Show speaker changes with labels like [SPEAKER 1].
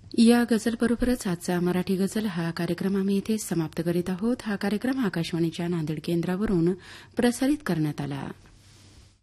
[SPEAKER 1] या गझलबरोबरच आजचा मराठी गझल हा कार्यक्रम आम्ही इथे समाप्त करीत आहोत. हा कार्यक्रम आकाशवाणीच्या नांदेड केंद्रावरून प्रसारित करण्यात आला.